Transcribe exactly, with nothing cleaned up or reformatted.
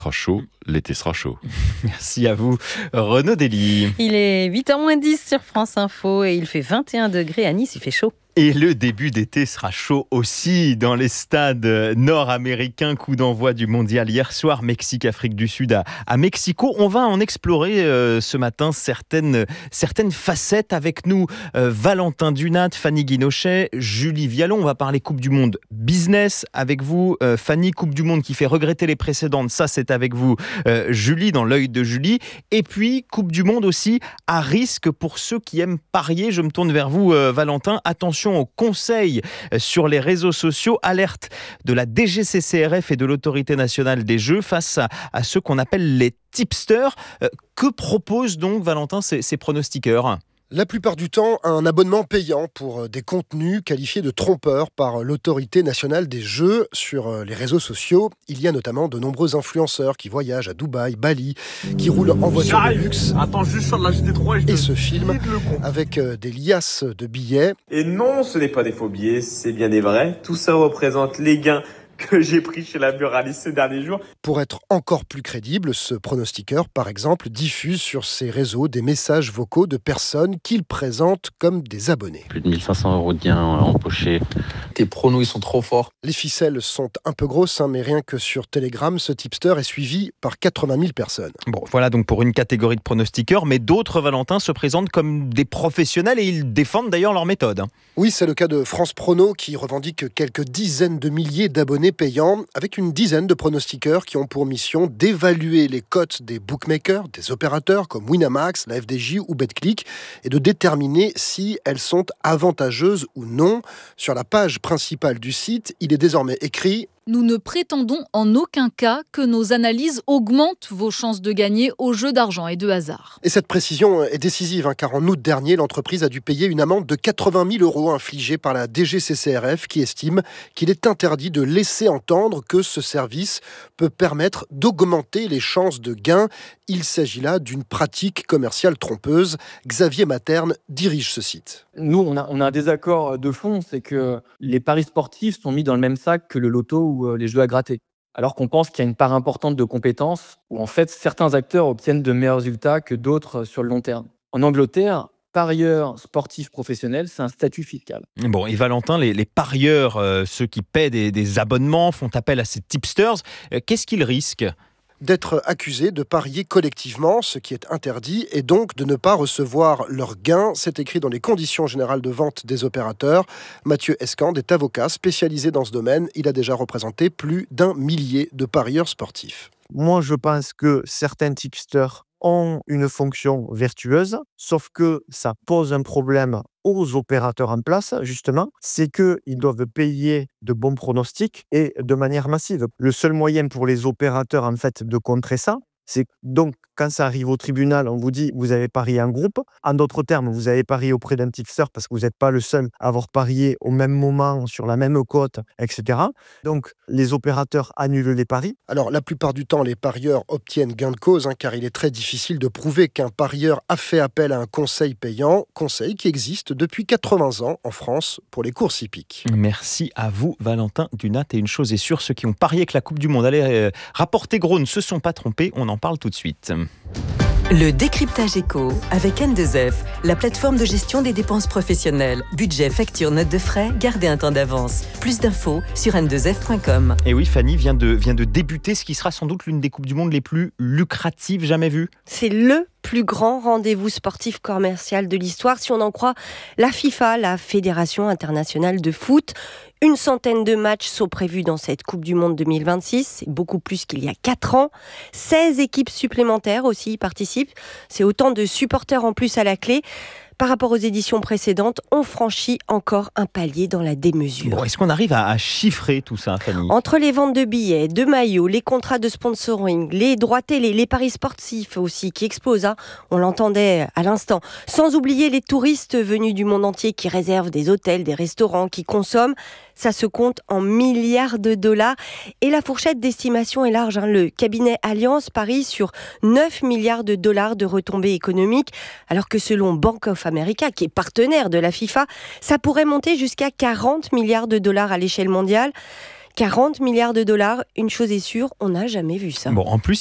Sera chaud, l'été sera chaud. Merci à vous, Renaud Dely. Il est huit heures moins dix sur France Info et il fait vingt et un degrés à Nice, il fait chaud. Et le début d'été sera chaud aussi dans les stades nord-américains. Coup d'envoi du mondial hier soir, Mexique-Afrique du Sud à, à Mexico. On va en explorer euh, ce matin certaines, certaines facettes avec nous. Euh, Valentin Dunat, Fanny Guinochet, Julie Vialon. On va parler Coupe du Monde business avec vous. Euh, Fanny, Coupe du Monde qui fait regretter les précédentes. Ça, c'est avec vous, euh, Julie, dans l'œil de Julie. Et puis, Coupe du Monde aussi à risque pour ceux qui aiment parier. Je me tourne vers vous, euh, Valentin. Attention au conseil sur les réseaux sociaux, alerte de la D G C C R F et de l'Autorité nationale des jeux face à, à ceux qu'on appelle les tipsters. Euh, que proposent donc, Valentin, ces, ces pronostiqueurs ? La plupart du temps, un abonnement payant pour des contenus qualifiés de trompeurs par l'Autorité nationale des jeux sur les réseaux sociaux. Il y a notamment de nombreux influenceurs qui voyagent à Dubaï, Bali, qui roulent en voiture de luxe. Attends, juste sur la G T trois et, je et se filment avec des liasses de billets. Et non, ce n'est pas des faux billets, c'est bien des vrais. Tout ça représente les gains que j'ai pris chez la buraliste ces derniers jours. Pour être encore plus crédible, ce pronostiqueur, par exemple, diffuse sur ses réseaux des messages vocaux de personnes qu'il présente comme des abonnés. Plus de mille cinq cents euros de gains empochés. Tes pronos, ils sont trop forts. Les ficelles sont un peu grosses, hein, mais rien que sur Telegram, ce tipster est suivi par quatre-vingt mille personnes. Bon, voilà donc pour une catégorie de pronostiqueurs, mais d'autres, Valentin, se présentent comme des professionnels et ils défendent d'ailleurs leur méthode. Oui, c'est le cas de France Prono qui revendique quelques dizaines de milliers d'abonnés payants avec une dizaine de pronostiqueurs qui ont pour mission d'évaluer les cotes des bookmakers, des opérateurs comme Winamax, la F D J ou Betclic et de déterminer si elles sont avantageuses ou non. Sur la page principale du site, il est désormais écrit: nous ne prétendons en aucun cas que nos analyses augmentent vos chances de gagner aux jeux d'argent et de hasard. Et cette précision est décisive, hein, car en août dernier, l'entreprise a dû payer une amende de quatre-vingt mille euros infligée par la D G C C R F qui estime qu'il est interdit de laisser entendre que ce service peut permettre d'augmenter les chances de gain. Il s'agit là d'une pratique commerciale trompeuse. Xavier Materne dirige ce site. Nous, on a, on a un désaccord de fond, c'est que les paris sportifs sont mis dans le même sac que le loto ou les jeux à gratter. Alors qu'on pense qu'il y a une part importante de compétences où en fait certains acteurs obtiennent de meilleurs résultats que d'autres sur le long terme. En Angleterre, parieur sportif professionnel, c'est un statut fiscal. Bon, et Valentin, les, les parieurs, euh, ceux qui paient des, des abonnements, font appel à ces tipsters. Euh, qu'est-ce qu'ils risquent ? D'être accusés de parier collectivement, ce qui est interdit, et donc de ne pas recevoir leurs gains. C'est écrit dans les conditions générales de vente des opérateurs. Mathieu Escande est avocat spécialisé dans ce domaine. Il a déjà représenté plus d'un millier de parieurs sportifs. Moi, je pense que certains tipsters ont une fonction vertueuse, sauf que ça pose un problème aux opérateurs en place, justement, c'est qu'ils doivent payer de bons pronostics et de manière massive. Le seul moyen pour les opérateurs, en fait, de contrer ça, c'est donc quand ça arrive au tribunal, on vous dit vous avez parié en groupe. En d'autres termes, vous avez parié auprès d'un tipster parce que vous n'êtes pas le seul à avoir parié au même moment, sur la même cote, et cetera. Donc, les opérateurs annulent les paris. Alors, la plupart du temps, les parieurs obtiennent gain de cause, hein, car il est très difficile de prouver qu'un parieur a fait appel à un conseil payant, conseil qui existe depuis quatre-vingts ans en France pour les courses hippiques. Merci à vous, Valentin Dunat. Et une chose est sûre, ceux qui ont parié que la Coupe du Monde allait euh, rapporter gros ne se sont pas trompés. On en parle tout de suite. Le décryptage éco avec N deux F, la plateforme de gestion des dépenses professionnelles. Budget, facture, note de frais, gardez un temps d'avance. Plus d'infos sur n deux f point com. Et oui, Fanny vient de, vient de débuter ce qui sera sans doute l'une des Coupes du Monde les plus lucratives jamais vues. C'est le plus grand rendez-vous sportif commercial de l'histoire, si on en croit la FIFA, la Fédération internationale de foot. Une centaine de matchs sont prévus dans cette Coupe du Monde deux mille vingt-six, c'est beaucoup plus qu'il y a quatre ans. seize équipes supplémentaires aussi y participent, c'est autant de supporters en plus à la clé. Par rapport aux éditions précédentes, on franchit encore un palier dans la démesure. Bon, est-ce qu'on arrive à, à chiffrer tout ça, Fanny ? Entre les ventes de billets, de maillots, les contrats de sponsoring, les droits télé, les paris sportifs aussi qui explosent, hein, on l'entendait à l'instant. Sans oublier les touristes venus du monde entier qui réservent des hôtels, des restaurants, qui consomment. Ça se compte en milliards de dollars. Et la fourchette d'estimation est large, hein. Le cabinet Allianz parie sur neuf milliards de dollars de retombées économiques, alors que selon Bank of America, qui est partenaire de la FIFA, ça pourrait monter jusqu'à quarante milliards de dollars à l'échelle mondiale. quarante milliards de dollars, une chose est sûre, on n'a jamais vu ça. Bon, en plus,